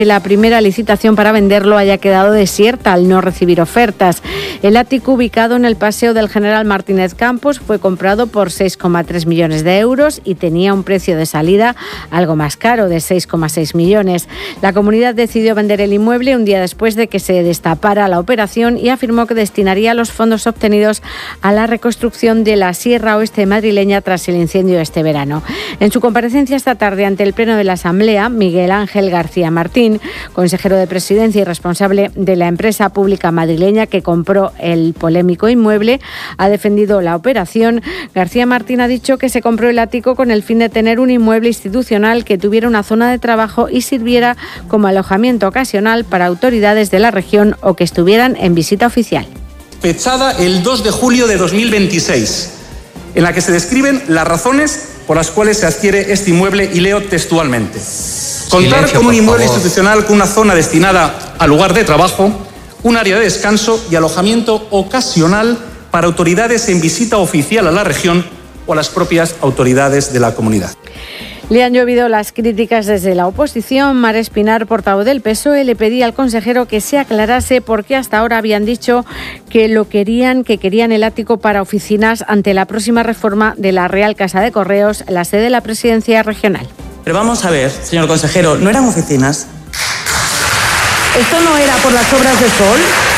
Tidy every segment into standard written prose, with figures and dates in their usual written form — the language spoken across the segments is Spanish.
La primera licitación para venderlo haya quedado desierta al no recibir ofertas. El ático, ubicado en el Paseo del General Martínez Campos, fue comprado por 6,3 millones de euros y tenía un precio de salida algo más caro, de 6,6 millones. La comunidad decidió vender el inmueble un día después de que se destapara la operación y afirmó que destinaría los fondos obtenidos a la reconstrucción de la Sierra Oeste madrileña tras el incendio este verano. En su comparecencia esta tarde ante el Pleno de la Asamblea, Miguel Ángel García Martín, consejero de Presidencia y responsable de la empresa pública madrileña que compró el polémico inmueble, ha defendido la operación. García Martín ha dicho que se compró el ático con el fin de tener un inmueble institucional que tuviera una zona de trabajo y sirviera como alojamiento ocasional para autoridades de la región o que estuvieran en visita oficial. Fechada el 2 de julio de 2026, en la que se describen las razones por las cuales se adquiere este inmueble y leo textualmente. Contar con un inmueble institucional con una zona destinada al lugar de trabajo, un área de descanso y alojamiento ocasional para autoridades en visita oficial a la región o a las propias autoridades de la comunidad. Le han llovido las críticas desde la oposición. Mar Espinar, portavoz del PSOE, le pedía al consejero que se aclarase por qué hasta ahora habían dicho que querían el ático para oficinas ante la próxima reforma de la Real Casa de Correos, la sede de la Presidencia Regional. Pero vamos a ver, señor consejero, ¿no eran oficinas? ¿Esto no era por las obras de Sol?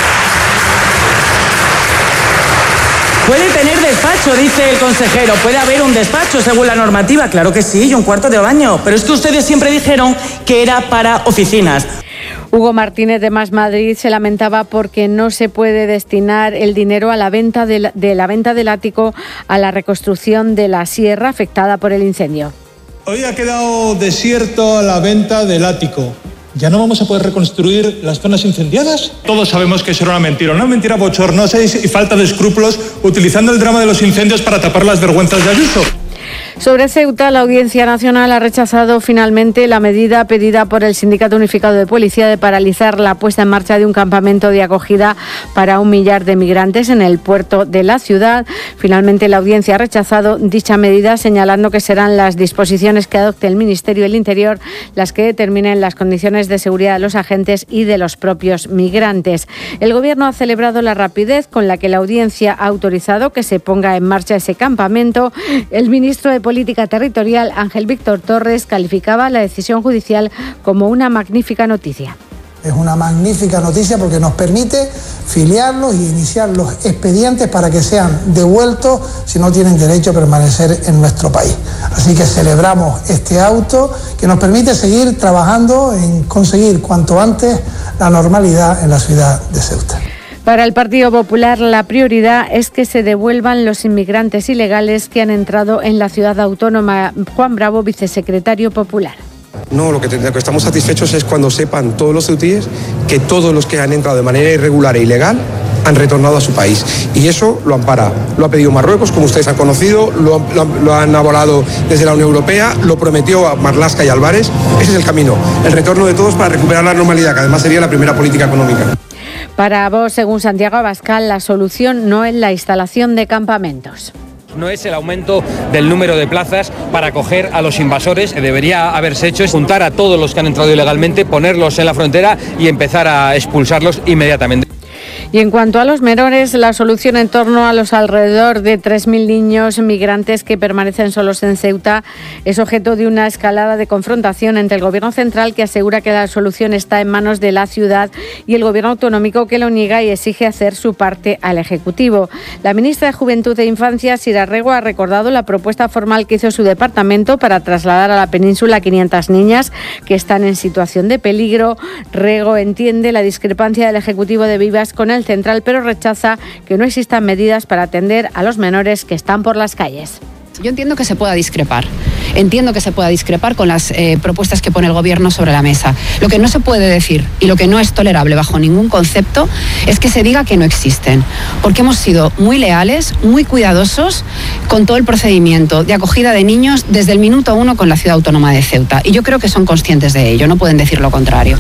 Puede tener despacho, dice el consejero. Puede haber un despacho según la normativa. Claro que sí, y un cuarto de baño. Pero es que ustedes siempre dijeron que era para oficinas. Hugo Martínez de Más Madrid se lamentaba porque no se puede destinar el dinero a la venta del ático a la reconstrucción de la sierra afectada por el incendio. Hoy ha quedado desierto la venta del ático. ¿Ya no vamos a poder reconstruir las zonas incendiadas? Todos sabemos que eso era una mentira bochornosa y falta de escrúpulos, utilizando el drama de los incendios para tapar las vergüenzas de Ayuso. Sobre Ceuta, la Audiencia Nacional ha rechazado finalmente la medida pedida por el Sindicato Unificado de Policía de paralizar la puesta en marcha de un campamento de acogida para 1 millar de migrantes en el puerto de la ciudad. Finalmente, la Audiencia ha rechazado dicha medida, señalando que serán las disposiciones que adopte el Ministerio del Interior las que determinen las condiciones de seguridad de los agentes y de los propios migrantes. El Gobierno ha celebrado la rapidez con la que la Audiencia ha autorizado que se ponga en marcha ese campamento. El ministro de Política Territorial, Ángel Víctor Torres, calificaba la decisión judicial como una magnífica noticia. Es una magnífica noticia porque nos permite filiarlos y iniciar los expedientes para que sean devueltos si no tienen derecho a permanecer en nuestro país. Así que celebramos este auto que nos permite seguir trabajando en conseguir cuanto antes la normalidad en la ciudad de Ceuta. Para el Partido Popular, la prioridad es que se devuelvan los inmigrantes ilegales que han entrado en la ciudad autónoma. Juan Bravo, vicesecretario popular. No, lo que estamos satisfechos es cuando sepan todos los ceutíes que todos los que han entrado de manera irregular e ilegal han retornado a su país. Y eso lo ampara. Lo ha pedido Marruecos, como ustedes han conocido, lo han avalado desde la Unión Europea, lo prometió a Marlaska y Álvarez. Ese es el camino, el retorno de todos para recuperar la normalidad, que además sería la primera política económica. Para Vox, según Santiago Abascal, la solución no es la instalación de campamentos. No es el aumento del número de plazas para acoger a los invasores. Debería haberse hecho es juntar a todos los que han entrado ilegalmente, ponerlos en la frontera y empezar a expulsarlos inmediatamente. Y en cuanto a los menores, la solución en torno a los alrededor de 3.000 niños migrantes que permanecen solos en Ceuta es objeto de una escalada de confrontación entre el Gobierno central, que asegura que la solución está en manos de la ciudad, y el Gobierno autonómico, que lo niega y exige hacer su parte al Ejecutivo. La ministra de Juventud e Infancia, Sira Rego, ha recordado la propuesta formal que hizo su departamento para trasladar a la península a 500 niñas que están en situación de peligro. Rego entiende la discrepancia del Ejecutivo de Vivas con el central, pero rechaza que no existan medidas para atender a los menores que están por las calles. Yo entiendo que se pueda discrepar. Entiendo que se pueda discrepar con las propuestas que pone el Gobierno sobre la mesa. Lo que no se puede decir y lo que no es tolerable bajo ningún concepto es que se diga que no existen. Porque hemos sido muy leales, muy cuidadosos con todo el procedimiento de acogida de niños desde el minuto 1 con la Ciudad Autónoma de Ceuta. Y yo creo que son conscientes de ello, no pueden decir lo contrario.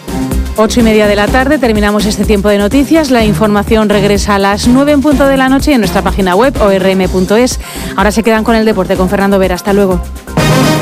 8:30 de la tarde, terminamos este tiempo de noticias. La información regresa a las 9 en punto de la noche en nuestra página web orm.es. Ahora se quedan con el deporte con Fernando Vera. Hasta luego.